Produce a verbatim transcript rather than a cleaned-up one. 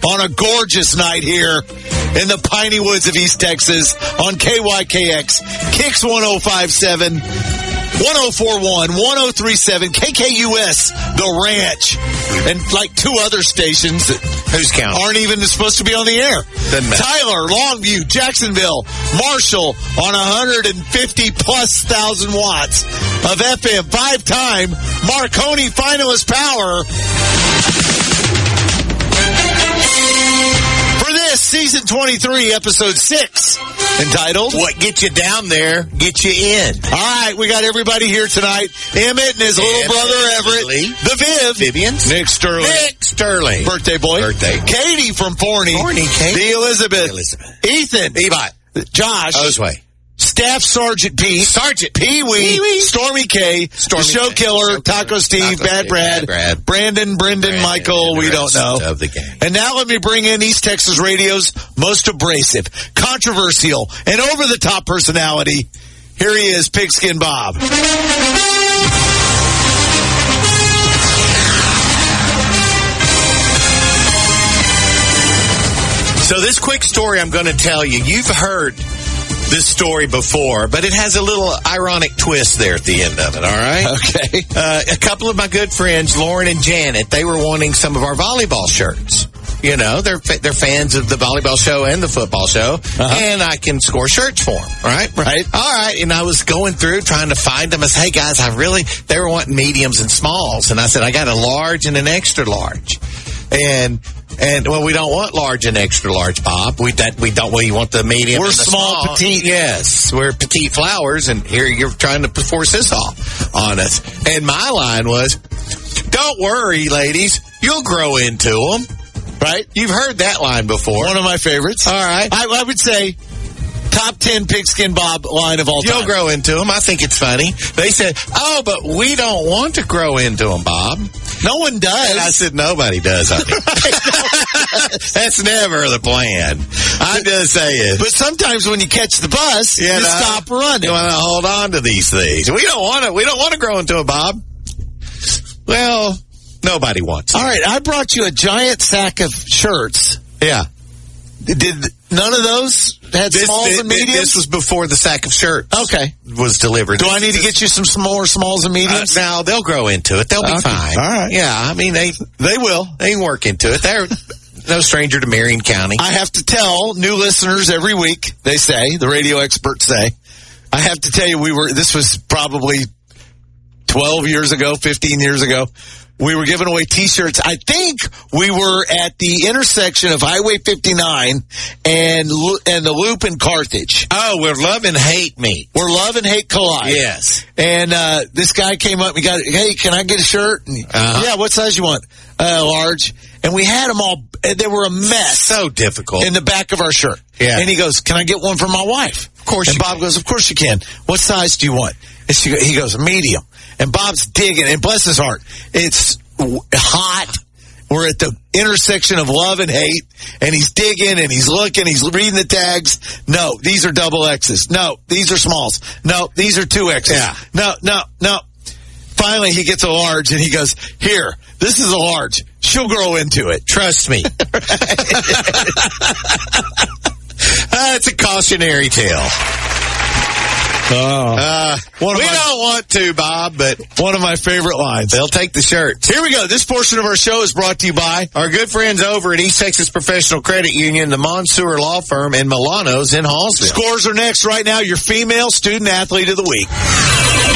on a gorgeous night here in the piney woods of East Texas on K Y K X, Kicks one oh five seven, one oh four one, one oh three seven, K K U S, The Ranch, and like two other stations that Who's counting? aren't even supposed to be on the air. Doesn't matter. Tyler, Longview, Jacksonville, Marshall on one hundred fifty plus thousand watts of F M. Five-time Marconi finalist power. For this, season twenty-three, episode six, entitled, What gets you down there, get you in. all right, we got everybody here tonight. Emmett and his little Emmett, brother Everett. Lee. The Viv. Vivians. Nick Sterling. Nick Sterling. Birthday boy. Birthday. Katie from Forney. Forney, Katie. The Elizabeth. Elizabeth. Ethan. Ebot. Josh. Osway. Staff Sergeant Pete. Sergeant Pee Wee. Pee-wee. Stormy K. Stormy the Show K. Killer. Show Taco Killer. Steve. Taco Bad Steve, Brad. Bad Brad. Brandon. Brendan. Brandon, Michael. and the We don't rest know. of the gang. And now let me bring in East Texas Radio's most abrasive, controversial, and over-the-top personality. Here he is, Pigskin Bob. So this quick story I'm going to tell you, you've heard this story before, but it has a little ironic twist there at the end of it, all right? Okay. Uh, a couple of my good friends, Lauren and Janet, they were wanting some of our volleyball shirts. You know, they're they're fans of the volleyball show and the football show, uh-huh. and I can score shirts for them, right? Right. All right, and I was going through trying to find them. I said, hey, guys, I really, they were wanting mediums and smalls, and I said, I got a large and an extra large. And, and, well, we don't want large and extra large, Bob. We, that, we don't, we want the medium We're and the small, small. petite. Yes, we're petite flowers, and here you're trying to force this off on us. And my line was, don't worry, ladies, you'll grow into them. Right? You've heard that line before. One of my favorites. All right. I, I would say top ten Pigskin Bob line of all time. You'll grow into them. I think it's funny. They said, oh, but we don't want to grow into them, Bob. No one does. And I said, nobody does. That's never the plan. I'm just saying. But sometimes when you catch the bus, you, you know, stop running. You want to hold on to these things. We don't want to. We don't want to grow into them, Bob. Well, nobody wants it. All right, I brought you a giant sack of shirts. Yeah. Did none of those had this, smalls this, and mediums? This was before the sack of shirts okay. was delivered. Do I need to get you some more smalls and mediums? Uh, now, they'll grow into it. They'll be okay. fine. All right. Yeah, I mean, they they will. They can work into it. They're no stranger to Marion County. I have to tell new listeners every week, they say, the radio experts say, I have to tell you, we were, this was probably twelve years ago, fifteen years ago. We were giving away T-shirts. I think we were at the intersection of Highway fifty-nine and and the Loop in Carthage. Oh, where love and hate meet. Where love and hate collide. Yes. And uh, this guy came up. We got, hey, can I get a shirt? And, uh-huh. Yeah, what size you want? Uh, large. And we had them all. They were a mess. So difficult. In the back of our shirt. Yeah. And he goes, can I get one for my wife? Of course. And you Bob can. goes, of course you can. What size do you want? And she, he goes, medium. And Bob's digging, and bless his heart, it's hot. We're at the intersection of love and hate, and he's digging, and he's looking, he's reading the tags. No, these are double X's. No, these are smalls. No, these are two X's. Yeah. No, no, no. Finally, he gets a large, and he goes, here, this is a large. She'll grow into it. Trust me. uh, it's a cautionary tale. Oh. Uh, we my, don't want to, Bob, but one of my favorite lines. They'll take the shirts. Here we go. This portion of our show is brought to you by our good friends over at East Texas Professional Credit Union, the Monsoor Law Firm, and Milano's in Hallsville. Scores are next right now. Your female student athlete of the week.